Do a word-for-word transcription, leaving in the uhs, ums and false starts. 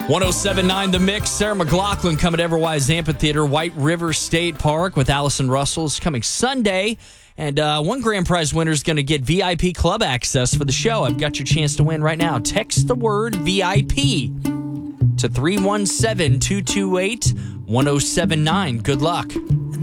one oh seven point nine The Mix. Sarah McLachlan coming to Everwise Amphitheater, White River State Park with Allison Russell's coming Sunday. And uh, one grand prize winner is going to get V I P club access for the show. I've got your chance to win right now. Text the word V I P to three one seven, two two eight, one oh seven nine. Good luck.